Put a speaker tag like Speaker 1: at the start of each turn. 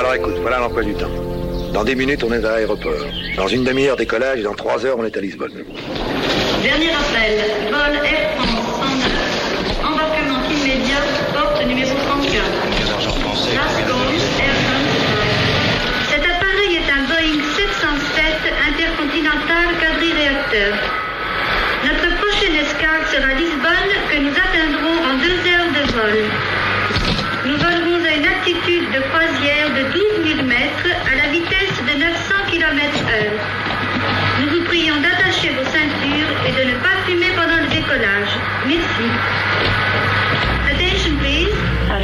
Speaker 1: alors écoute, voilà l'emploi du temps. Dans 10 minutes, on est à l'aéroport. Dans une demi-heure, décollage, et dans 3 heures, on est à Lisbonne.
Speaker 2: Dernier appel, vol Air France 109. Embarquement immédiat, porte numéro 34. Glasgow, Air France. Cet appareil est un Boeing 707 intercontinental quadri-réacteur. Notre prochaine escale sera Lisbonne, que nous atteindrons en 2 heures de vol. Nous volerons à une altitude de croisière de 12 000 mètres à la vitesse de 900 km/h. Nous vous prions d'attacher vos ceintures et de ne pas fumer pendant le décollage. Merci.